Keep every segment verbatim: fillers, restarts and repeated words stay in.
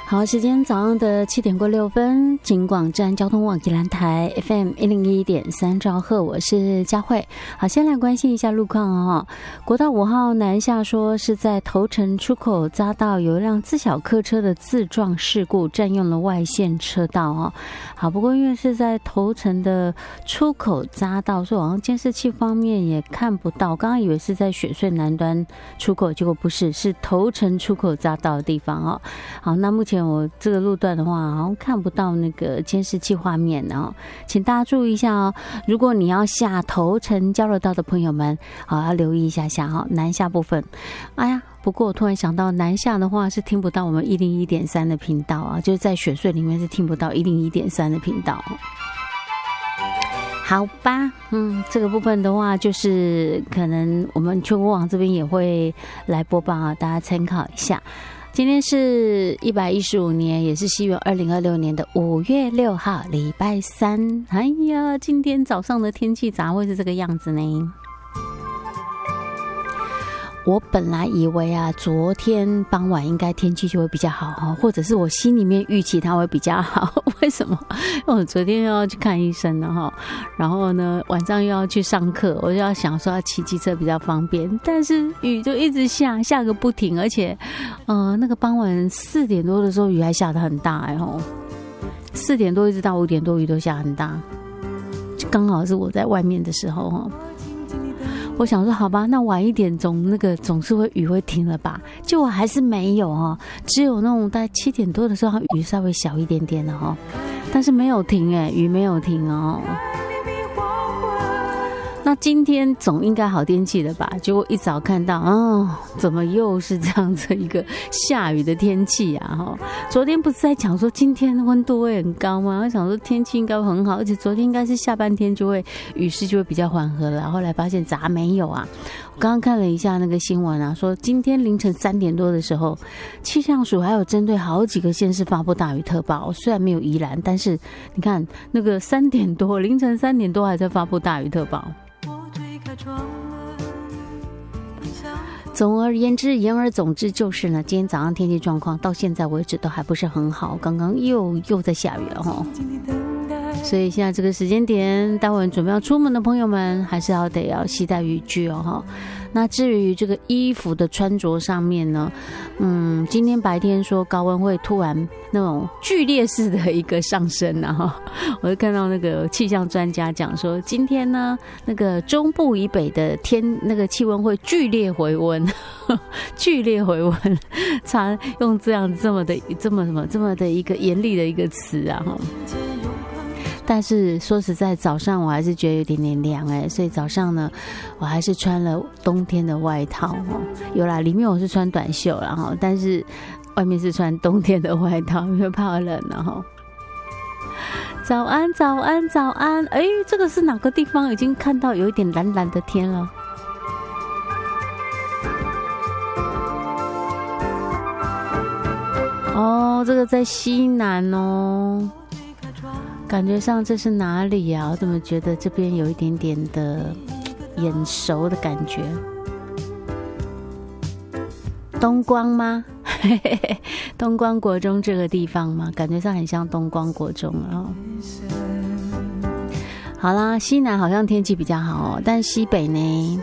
好，时间早上的七点过六分，警广站交通网宜兰台 F M 一零一点三兆赫，我是佳慧。好，先来关心一下路况哦。国道五号南下说是在头城出口匝道有一辆自小客车的自撞事故，占用了外线车道哦。好，不过因为是在头城的出口匝道，所以好像监视器方面也看不到。刚刚以为是在雪隧南端出口，结果不是，是头城出口匝道的地方哦。好，那目前我这个路段的话，好像看不到那个监视器画面哦，请大家注意一下哦。如果你要下头城交流道的朋友们，好要留意一下下哈、哦，南下部分。哎呀，不过我突然想到，南下的话是听不到我们一零一点三的频道啊，就是在雪隧里面是听不到一零一点三的频道。好吧，嗯，这个部分的话，就是可能我们全国网这边也会来播报啊，大家参考一下。今天是一百一十五年，也是西元二零二六年的五月六号，礼拜三。哎呀，今天早上的天气咋会是这个样子呢？我本来以为啊，昨天傍晚应该天气就会比较好哈，或者是我心里面预期它会比较好。为什么？因为我昨天又要去看医生了哈，然后呢晚上又要去上课，我就要想说要骑机车比较方便，但是雨就一直下，下个不停，而且，呃，那个傍晚四点多的时候雨还下得很大哎吼，四点多一直到五点多雨都下很大，就刚好是我在外面的时候哈。我想说好吧，那晚一点总那个总是会雨会停了吧，结果还是没有哦，只有那种大概七点多的时候雨稍微小一点点的哦，但是没有停哎，雨没有停哦。那今天总应该好天气了吧？结果一早看到，哦，怎么又是这样子一个下雨的天气啊？哈，昨天不是在讲说今天温度会很高吗？我想说天气应该会很好，而且昨天应该是下半天就会雨势就会比较缓和了。后来发现咋没有啊？我刚刚看了一下那个新闻啊，说今天凌晨三点多的时候，气象署还有针对好几个县市发布大雨特报，虽然没有宜兰，但是你看那个三点多，凌晨三点多还在发布大雨特报。总而言之，言而总之就是呢，今天早上天气状况到现在为止都还不是很好，刚刚又又在下雨了齁。所以现在这个时间点，待会准备要出门的朋友们，还是要得要携带雨具哦哈。那至于这个衣服的穿着上面呢，嗯，今天白天说高温会突然那种剧烈式的一个上升啊哈，我就看到那个气象专家讲说，今天呢那个中部以北的天那个气温会剧烈回温，剧烈回温，常用这样这么的这么什么这么的一个严厉的一个词啊哈。但是说实在，早上我还是觉得有点点凉哎，所以早上呢，我还是穿了冬天的外套哦。有啦，里面我是穿短袖啦哈，但是外面是穿冬天的外套，因为怕冷了哈。早安，早安，早安！哎，这个是哪个地方？已经看到有一点蓝蓝的天了。哦，这个在西南哦。感觉上这是哪里啊？我怎么觉得这边有一点点的眼熟的感觉？东光吗？东光国中这个地方吗？感觉上很像东光国中哦。好啦，西南好像天气比较好哦，但西北呢？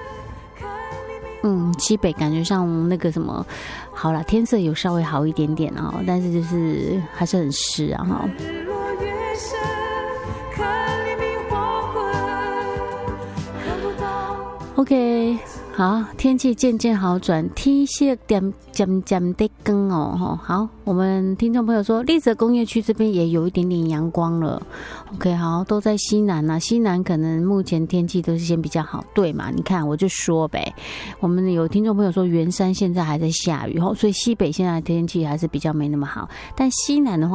嗯，西北感觉上那个什么，好啦，天色有稍微好一点点哦，但是就是还是很湿啊哈。OK， 好，天气渐渐好转，天色渐渐渐的更哦。好，我们听众朋友说，丽泽工业区这边也有一点点阳光了。OK， 好，都在西南啊，西南可能目前天气都是先比较好，对嘛？你看，我就说呗，我们有听众朋友说，圆山现在还在下雨，所以西北现在的天气还是比较没那么好，但西南的话。